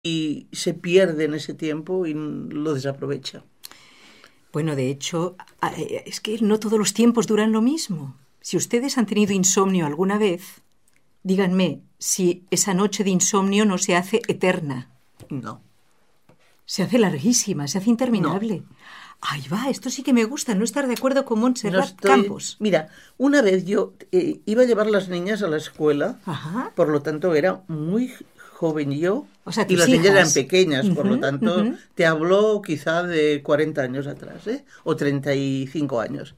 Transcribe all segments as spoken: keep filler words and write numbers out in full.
y se pierde en ese tiempo y lo desaprovecha. Bueno, de hecho, es que no todos los tiempos duran lo mismo. Si ustedes han tenido insomnio alguna vez, díganme si esa noche de insomnio no se hace eterna. No. Se hace larguísima, se hace interminable. No. Ahí va, esto sí que me gusta, no estar de acuerdo con Montserrat no estoy... Campos. Mira, una vez yo eh, iba a llevar las niñas a la escuela, Ajá. Por lo tanto era muy joven yo, o sea, y las hijas. niñas eran pequeñas, uh-huh, por lo tanto uh-huh. te hablo quizá de cuarenta años atrás, ¿eh? O treinta y cinco años.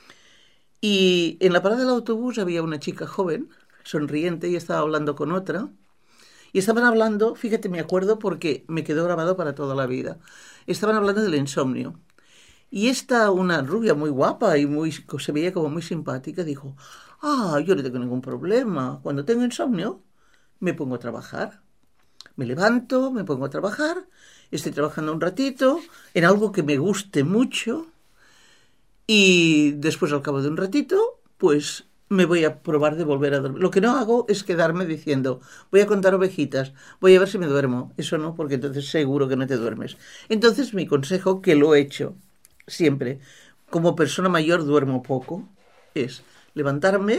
Y en la parada del autobús había una chica joven, sonriente, y estaba hablando con otra. Y estaban hablando, fíjate, me acuerdo porque me quedó grabado para toda la vida. Estaban hablando del insomnio. Y esta, una rubia muy guapa y muy, se veía como muy simpática, dijo, ah, yo no tengo ningún problema. Cuando tengo insomnio, me pongo a trabajar. Me levanto, me pongo a trabajar, estoy trabajando un ratito en algo que me guste mucho y después, al cabo de un ratito, pues me voy a probar de volver a dormir. Lo que no hago es quedarme diciendo, voy a contar ovejitas, voy a ver si me duermo. Eso no, porque entonces seguro que no te duermes. Entonces mi consejo, que lo he hecho siempre, como persona mayor duermo poco, es levantarme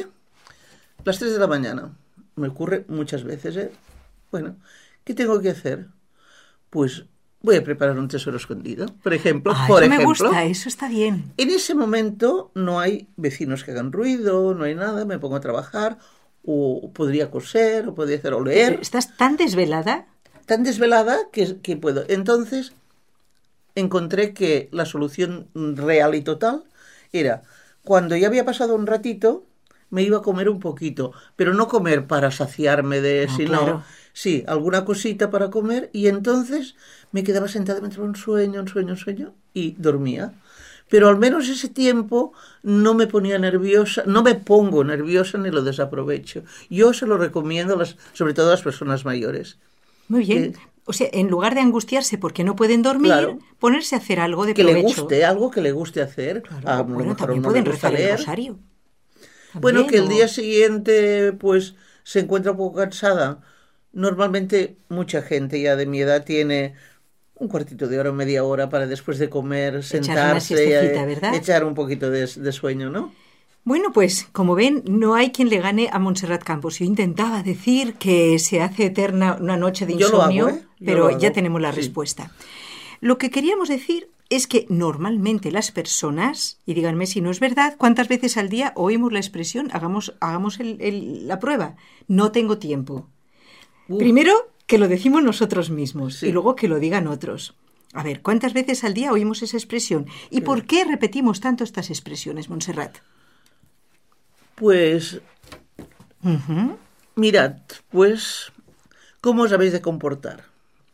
a las tres de la mañana. Me ocurre muchas veces, ¿eh? Bueno, ¿qué tengo que hacer? Pues voy a preparar un tesoro escondido, por ejemplo. Ah, por eso ejemplo, me gusta, eso está bien. En ese momento no hay vecinos que hagan ruido, no hay nada, me pongo a trabajar, o podría coser, o podría hacer o leer. ¿Estás tan desvelada? Tan desvelada que, que puedo. Entonces encontré que la solución real y total era, cuando ya había pasado un ratito, me iba a comer un poquito, pero no comer para saciarme de, no, sino, claro. sí, alguna cosita para comer, y entonces me quedaba sentada, me entraba un sueño, un sueño, un sueño, y dormía. Pero al menos ese tiempo no me ponía nerviosa, no me pongo nerviosa ni lo desaprovecho. Yo se lo recomiendo, a las, sobre todo a las personas mayores. Muy bien. Que, o sea, en lugar de angustiarse porque no pueden dormir, claro, ponerse a hacer algo de que provecho. le guste, algo que le guste hacer. Claro, a bueno, lo también no pueden le rezar leer. el rosario. También, bueno, que el o... día siguiente pues se encuentra un poco cansada. Normalmente mucha gente ya de mi edad tiene un cuartito de hora o media hora para después de comer sentarse y ¿verdad? echar un poquito de, de sueño, ¿no? Bueno, pues como ven, no hay quien le gane a Montserrat Campos. Yo intentaba decir que se hace eterna una noche de insomnio, Yo lo hago, ¿eh? Yo pero lo hago. Ya tenemos la sí. respuesta. Lo que queríamos decir es que normalmente las personas, y díganme si no es verdad, ¿cuántas veces al día oímos la expresión, hagamos, hagamos el, el, la prueba? No tengo tiempo. Uf. Primero, que lo decimos nosotros mismos, sí. Y luego que lo digan otros. A ver, ¿cuántas veces al día oímos esa expresión? ¿Y sí. por qué repetimos tanto estas expresiones, Montserrat? Pues, uh-huh. mirad, pues, ¿cómo os habéis de comportar?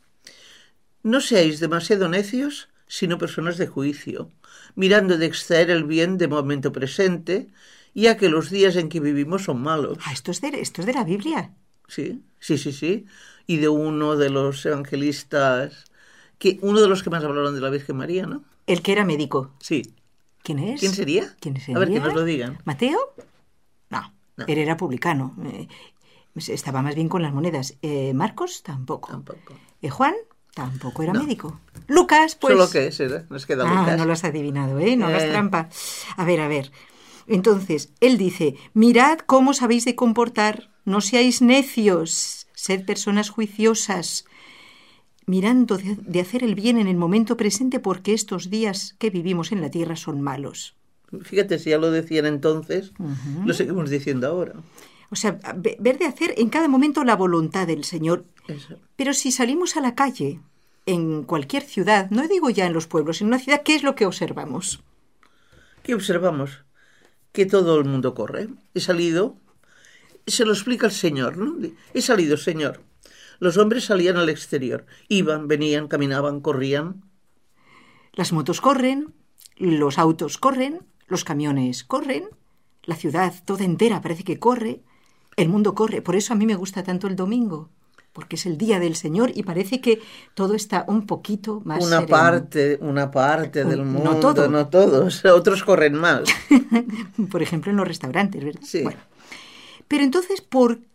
No seáis demasiado necios, sino personas de juicio, mirando de extraer el bien de momento presente, ya que los días en que vivimos son malos. Ah, esto es de, esto es de la Biblia. Sí, sí, sí, sí. Y de uno de los evangelistas, que uno de los que más hablaron de la Virgen María, ¿no? El que era médico. Sí. ¿Quién es? ¿Quién sería? ¿Quién sería? A ver, que nos lo digan. ¿Mateo? No, no. Él era publicano. Eh, estaba más bien con las monedas. Eh, ¿Marcos? Tampoco. Tampoco. Eh, ¿Juan? Tampoco era no. médico. Lucas, pues... Solo que es, ¿eh? Nos queda ah, Lucas. no lo has adivinado, ¿eh? No hagas eh... trampa. A ver, a ver. Entonces, él dice, mirad cómo os habéis de comportar, no seáis necios, sed personas juiciosas, mirando de, de hacer el bien en el momento presente, porque estos días que vivimos en la tierra son malos. Fíjate, si ya lo decían entonces, uh-huh. lo seguimos diciendo ahora. O sea, ver de hacer en cada momento la voluntad del Señor. Eso. Pero si salimos a la calle, en cualquier ciudad, no digo ya en los pueblos, en una ciudad, ¿qué es lo que observamos? ¿Qué observamos? Que todo el mundo corre. He salido, se lo explica el Señor, ¿no? He salido, Señor. Los hombres salían al exterior, iban, venían, caminaban, corrían. Las motos corren, los autos corren, los camiones corren, la ciudad toda entera parece que corre, el mundo corre. Por eso a mí me gusta tanto el domingo, porque es el día del Señor y parece que todo está un poquito más Una sereno. parte, una parte del Un, mundo, no, todo. no todos, otros corren más. Por ejemplo, en los restaurantes, ¿verdad? Sí. Bueno. Pero entonces, ¿por qué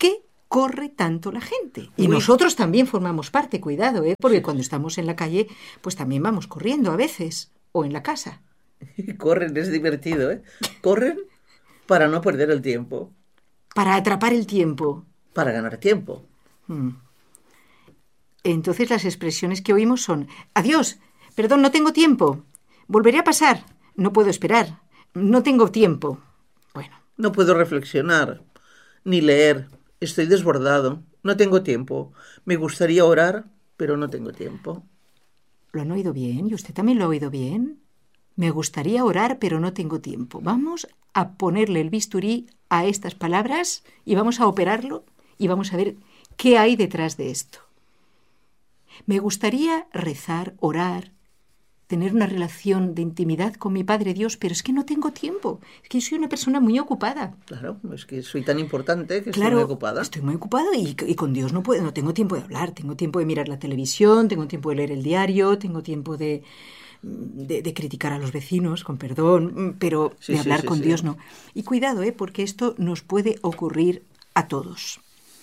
corre tanto la gente. Y Uy. nosotros también formamos parte, cuidado, ¿eh? Porque cuando estamos en la calle, pues también vamos corriendo a veces, o en la casa. Corren, es divertido, ¿eh? Corren para no perder el tiempo, Para atrapar el tiempo. para ganar tiempo. Mm. Entonces las expresiones que oímos son: adiós, perdón, no tengo tiempo, volveré a pasar, no puedo esperar, no tengo tiempo. Bueno, No puedo reflexionar, ni leer, estoy desbordado, no tengo tiempo. Me gustaría orar, pero no tengo tiempo. ¿lo han oído bien? ¿Y usted también lo ha oído bien? Me gustaría orar, pero no tengo tiempo. Vamos a ponerle el bisturí a estas palabras y vamos a operarlo y vamos a ver qué hay detrás de esto. Me gustaría rezar, orar, tener una relación de intimidad con mi Padre Dios, pero es que no tengo tiempo. Es que soy una persona muy ocupada. Claro, es que soy tan importante que Claro, estoy muy ocupada. estoy muy ocupado y, y con Dios no puedo, no tengo tiempo de hablar, tengo tiempo de mirar la televisión, tengo tiempo de leer el diario, tengo tiempo de, de, de criticar a los vecinos, con perdón, pero Sí, de sí, hablar sí, con sí. Dios no. Y cuidado, ¿eh? Porque esto nos puede ocurrir a todos.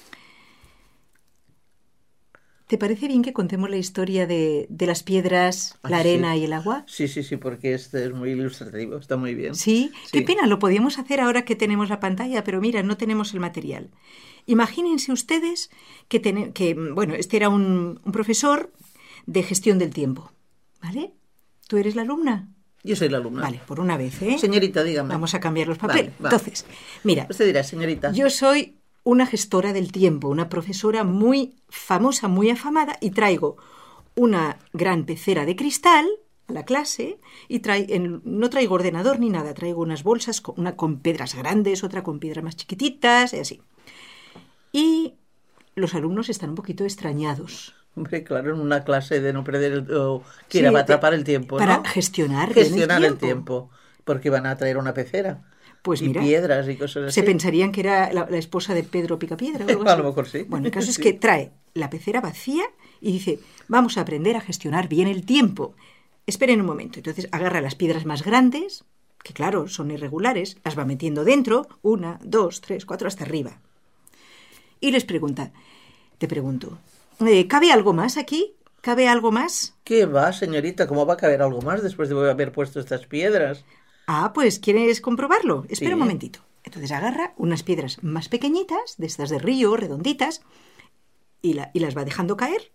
¿Te parece bien que contemos la historia de, de las piedras, Ah, la arena sí. y el agua? Sí, sí, sí, porque este es muy ilustrativo, está muy bien. ¿Sí? Sí. Qué pena, lo podíamos hacer ahora que tenemos la pantalla, pero mira, no tenemos el material. Imagínense ustedes que, ten- que bueno, este era un, un profesor de gestión del tiempo, ¿vale? ¿Tú eres la alumna? Yo soy la alumna. Vale, por una vez, ¿eh? Señorita, dígame. Vamos a cambiar los papeles. Vale, va. Entonces, mira, Usted dirá, señorita. yo soy una gestora del tiempo, una profesora muy famosa, muy afamada, y traigo una gran pecera de cristal a la clase y trai- en- no traigo ordenador ni nada, traigo unas bolsas, con, una con piedras grandes, otra con piedras más chiquititas y así. Y los alumnos están un poquito extrañados. Hombre, claro, en una clase de no perder el... o que Sí, era de- atrapar el tiempo, para ¿no? gestionar bien el Gestionar el tiempo. tiempo. Porque van a traer una pecera. Pues y mira, piedras y cosas así. se pensarían que era la, la esposa de Pedro Picapiedra o algo A así. lo mejor sí. Bueno, el caso es Sí. que trae la pecera vacía y dice, vamos a aprender a gestionar bien el tiempo. Esperen un momento. Entonces agarra las piedras más grandes, que claro, son irregulares, las va metiendo dentro, una, dos, tres, cuatro, hasta arriba. Y les pregunta, te pregunto, eh, ¿cabe algo más aquí? ¿Cabe algo más? ¿Qué va, señorita? ¿Cómo va a caber algo más después de haber puesto estas piedras? Ah, pues ¿quieres comprobarlo? Espera Sí. un momentito. Entonces agarra unas piedras más pequeñitas, de estas de río, redonditas, y, la- y las va dejando caer.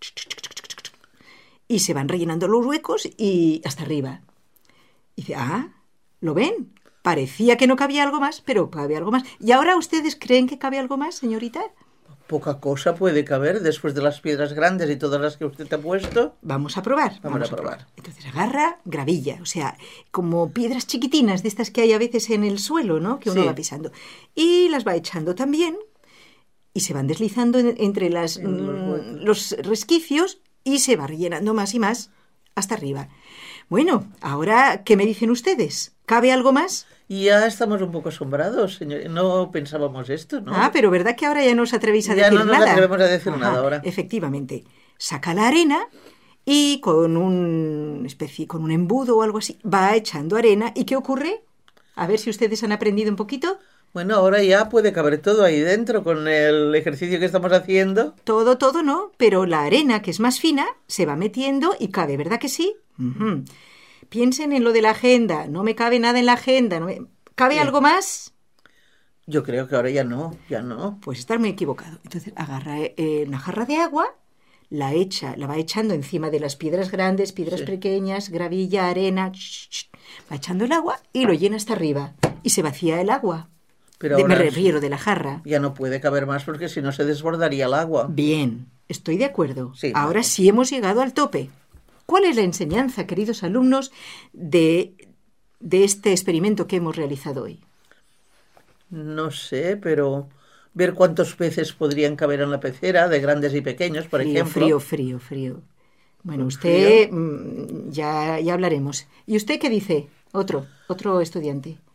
Y se van rellenando los huecos y hasta arriba. Y dice, ah, ¿lo ven? Parecía que no cabía algo más, pero cabe algo más. ¿Y ahora ustedes creen que cabe algo más, señorita? Poca cosa puede caber después de las piedras grandes y todas las que usted ha puesto. Vamos a probar. Vamos a probar. Entonces agarra gravilla, o sea, como piedras chiquitinas de estas que hay a veces en el suelo, ¿no? Que uno Sí. va pisando. Y las va echando también y se van deslizando en- entre las, En los mm, huecos. los resquicios y se va rellenando más y más hasta arriba. Bueno, ahora, ¿qué me dicen ustedes? ¿Cabe algo más? Y ya estamos un poco asombrados, señor. No pensábamos esto, ¿no? Ah, pero ¿verdad que ahora ya no os atrevéis a Ya decir no nos nada? atrevemos a decir Ajá, nada ahora. Efectivamente. Saca la arena y con un especie, con un embudo o algo así, va echando arena. ¿Y qué ocurre? A ver si ustedes han aprendido un poquito. Bueno, ahora ya puede caber todo ahí dentro con el ejercicio que estamos haciendo. Todo, todo no, pero la arena, que es más fina, se va metiendo y cabe, ¿verdad que sí? Ujú. Piensen en lo de la agenda. No me cabe nada en la agenda. no me- ¿Cabe Sí. algo más? Yo creo que ahora ya no, ya no. Pues estar muy equivocado. Entonces agarra eh, una jarra de agua, la echa, la va echando encima de las piedras grandes, piedras Sí. pequeñas, gravilla, arena, ch, ch, va echando el agua y lo llena hasta arriba y se vacía el agua. Pero De- me ahora refiero de la jarra. ya no puede caber más porque si no se desbordaría el agua. Bien, estoy de acuerdo. Sí, Ahora vale. sí hemos llegado al tope. ¿Cuál es la enseñanza, queridos alumnos, de, de este experimento que hemos realizado hoy? No sé, pero ver cuántos peces podrían caber en la pecera, de grandes y pequeños, por frío, ejemplo. Frío, frío, frío. Bueno, Pues usted mm, ya, ya hablaremos. ¿Y usted qué dice? Otro, otro estudiante.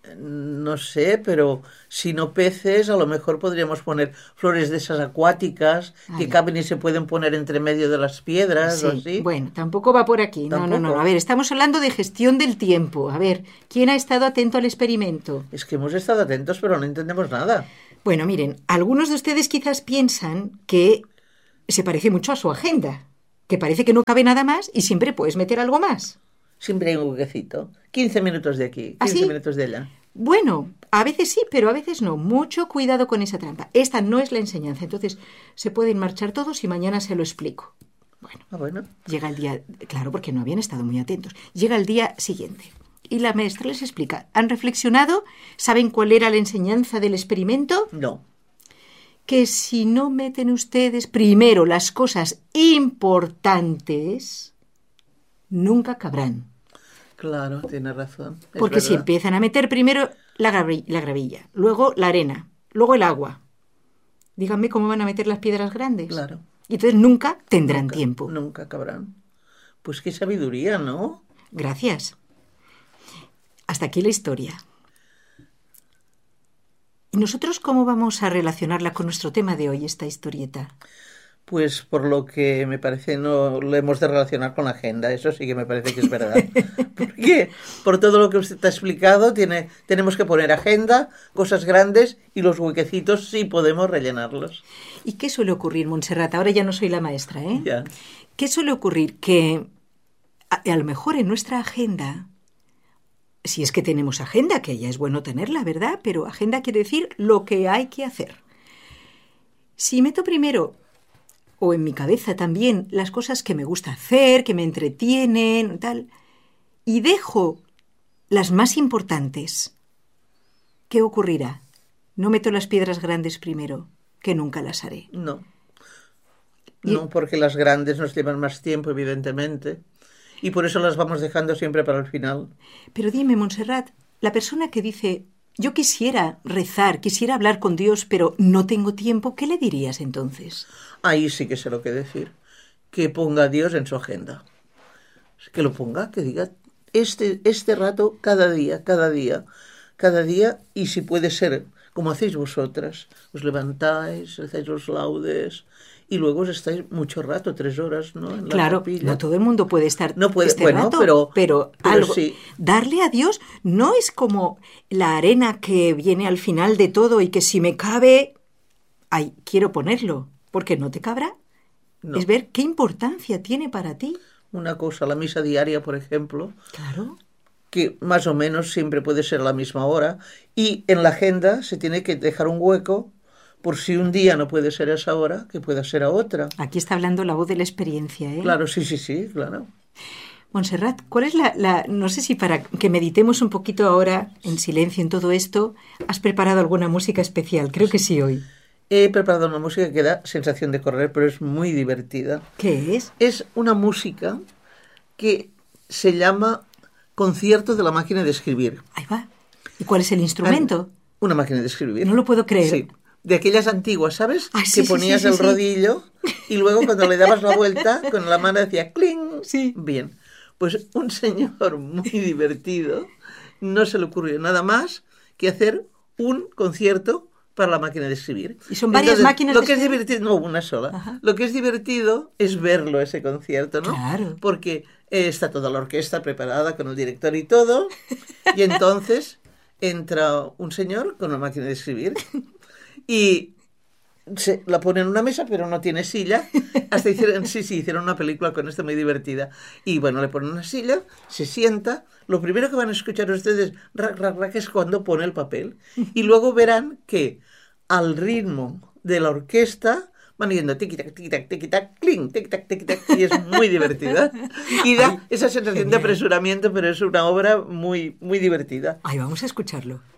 No sé, pero si no peces, a lo mejor podríamos poner flores de esas acuáticas Ah, que ya. caben y se pueden poner entre medio de las piedras Sí, o así. bueno, tampoco va por aquí. No, no, no. Tampoco. A ver, estamos hablando de gestión del tiempo. A ver, ¿quién ha estado atento al experimento? Es que hemos estado atentos, pero no entendemos nada. Bueno, miren, algunos de ustedes quizás piensan que se parece mucho a su agenda, que parece que no cabe nada más y siempre puedes meter algo más. Siempre hay un huequecito. quince minutos de aquí, ¿Ah, quince sí? minutos de allá. Bueno, a veces sí, pero a veces no. Mucho cuidado con esa trampa. Esta no es la enseñanza, entonces se pueden marchar todos y mañana se lo explico. Bueno, Ah, bueno. llega el día, claro, porque no habían estado muy atentos. Llega el día siguiente y la maestra les explica. ¿Han reflexionado? ¿Saben cuál era la enseñanza del experimento? No. Que si no meten ustedes primero las cosas importantes, nunca cabrán. Claro, tiene razón. Es Porque si verdad. empiezan a meter primero la, gravi- la gravilla, luego la arena, luego el agua, díganme cómo van a meter las piedras grandes. Claro. Y entonces nunca tendrán Nunca, tiempo. Nunca cabrán. Pues qué sabiduría, ¿no? Gracias. Hasta aquí la historia. ¿Y nosotros cómo vamos a relacionarla con nuestro tema de hoy, esta historieta? Pues por lo que me parece no lo hemos de relacionar con la agenda, eso sí que me parece que es verdad. Porque por todo lo que usted ha explicado tiene, tenemos que poner agenda, cosas grandes y los huequecitos sí podemos rellenarlos. ¿Y qué suele ocurrir, Montserrat? Ahora ya no soy la maestra, ¿eh? Ya. ¿Qué suele ocurrir? Que a, a lo mejor en nuestra agenda, si es que tenemos agenda, que ya es bueno tenerla, ¿verdad? Pero agenda quiere decir lo que hay que hacer. Si meto primero, o en mi cabeza también, las cosas que me gusta hacer, que me entretienen, tal, y dejo las más importantes, ¿qué ocurrirá? No meto las piedras grandes primero, que nunca las haré. No. Y- No, porque las grandes nos llevan más tiempo, evidentemente. Y por eso las vamos dejando siempre para el final. Pero dime, Montserrat, la persona que dice, yo quisiera rezar, quisiera hablar con Dios, pero no tengo tiempo, ¿qué le dirías entonces? Ahí sí que sé lo que decir. Que ponga a Dios en su agenda. Que lo ponga, que diga este, este rato cada día, cada día, cada día. Y si puede ser como hacéis vosotras, os levantáis, rezáis los laudes y luego os estáis mucho rato, tres horas, ¿no? En la Claro, capilla. no todo el mundo puede estar No puede- este bueno, rato, pero- pero, pero algo, sí. darle a Dios no es como la arena que viene al final de todo y que si me cabe, ay, quiero ponerlo, porque no te cabrá. No. Es ver qué importancia tiene para ti. Una cosa, la misa diaria, por ejemplo, Claro. que más o menos siempre puede ser a la misma hora, y en la agenda se tiene que dejar un hueco por si un día no puede ser a esa hora, que pueda ser a otra. Aquí está hablando la voz de la experiencia, ¿eh? Claro, sí, sí, sí, claro. Montserrat, ¿cuál es la, la... No sé si para que meditemos un poquito ahora, en silencio, en todo esto, has preparado alguna música especial. Creo que sí hoy. He preparado una música que da sensación de correr, pero es muy divertida. ¿Qué es? Es una música que se llama Concierto de la máquina de escribir. Ahí va. ¿Y cuál es el instrumento? Una máquina de escribir. No lo puedo creer. Sí. De aquellas antiguas, ¿sabes? Ay, sí, que sí, ponías sí, sí, el sí. rodillo y luego cuando le dabas la vuelta con la mano decía ¡cling! Sí. Bien. Pues un señor muy divertido no se le ocurrió nada más que hacer un concierto para la máquina de escribir. ¿Y son varias Entonces, máquinas lo de que es escribir? divertido, no, una sola. Ajá. Lo que es divertido es verlo, ese concierto, ¿no? Claro. Porque eh, está toda la orquesta preparada con el director y todo, y entonces entra un señor con una máquina de escribir y se la pone en una mesa, pero no tiene silla. Hasta hicieron, sí, sí, hicieron una película con esto muy divertida. Y bueno, le ponen una silla, se sienta. Lo primero que van a escuchar ustedes, rac, rac, rac, es cuando pone el papel. Y luego verán que al ritmo de la orquesta van yendo tiqui-tac, tiqui-tac, tiqui-tac, cling, tiqui-tac, tiqui-tac, y es muy divertida. Y da Ay, esa sensación genial. de apresuramiento, pero es una obra muy, muy divertida. Ay, vamos a escucharlo.